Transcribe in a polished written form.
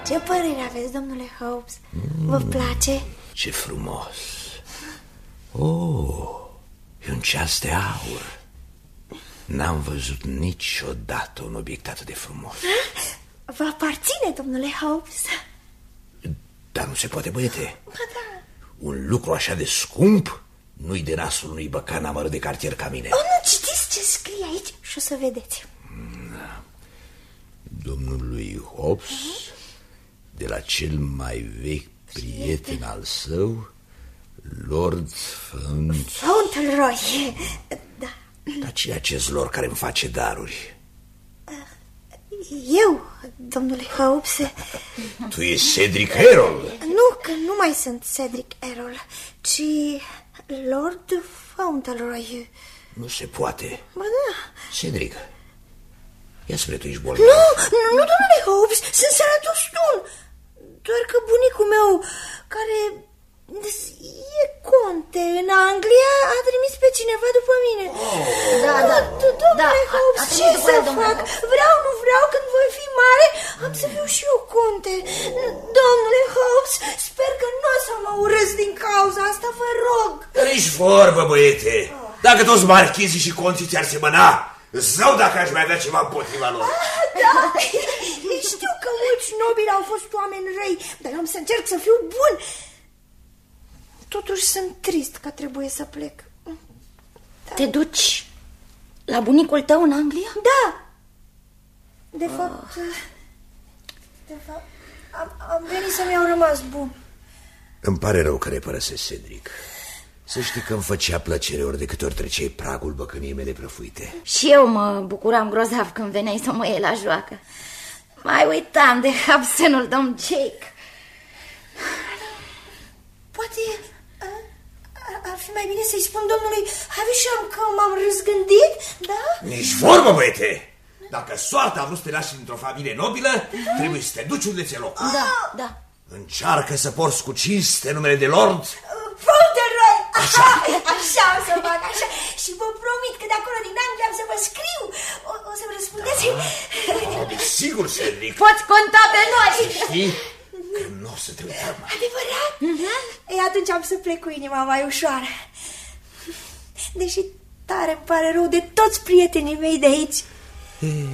Ce părere aveți, domnule Hobbs? Vă place? Ce frumos! Oh, e un ceas de aur. N-am văzut niciodată un obiect atât de frumos. Vă aparține, domnule Hobbs? Dar nu se poate, băiete. Ba da. Un lucru așa de scump nu-i de nasul unui băcan amărât de cartier ca mine. Nu citiți ce scrie aici și o să vedeți. Da. Domnului Hobbs, de la cel mai vechi prieten al său, Lord Fauntleroy. Da. Dar ce e acest lord care îmi face daruri? Eu, domnule Hobbs. Tu ești Cedric Errol? Nu, că nu mai sunt Cedric Errol, ci Lord Fauntleroy. Nu se poate. Ba da. Cedric, ia spre tu ești bolnav. Nu, domnule Hobbs, sunt sănătos stun. Doar că bunicul meu, care e conte în Anglia, a trimis pe cineva după mine. Domnule Hobbs, ce să fac? Vreau, nu vreau, când voi fi mare, am să fiu și eu conte. Domnule Hobbs, sper că nu o să mă urăsc din cauza asta, vă rog. Nici vorbă, băiete. Dacă toți marchizii și conții ți-ar semăna, zău dacă aș mai avea ceva împotriva lor. Da, știu că mulți nobili au fost oameni răi, dar eu am să încerc să fiu bun. Totuși sunt trist că trebuie să plec. Da. Te duci la bunicul tău în Anglia? Da. De fapt, am venit să mi-au rămas bun. Îmi pare rău că ne părăsesc, Cedric. Să știi că îmi făcea plăcere ori de câte ori treceai pragul băcăniei mele prăfuite. Și eu mă bucuram grozav când veneai să mă iei la joacă. Mai uitam de absenul domn Jake. Poate ar fi mai bine să-i spun domnului Havisham că m-am răzgândit, da? Nici vorbă, băiete! Dacă soarta a vrut să te lași într-o familie nobilă, trebuie să te duci unde ți-e loc. Da. Încearcă să porți cu cinste numele de Lord Fauntleroy! Așa o să fac, așa. Și vă promit că de acolo din Anglia am să vă scriu. O să-mi răspundeți? Desigur, Cedric. Poți conta pe noi. Știi că nu o să te uităm. Adevărat? Ei, atunci am să plec cu inima mai ușoară. Deși tare îmi pare rău de toți prietenii mei de aici.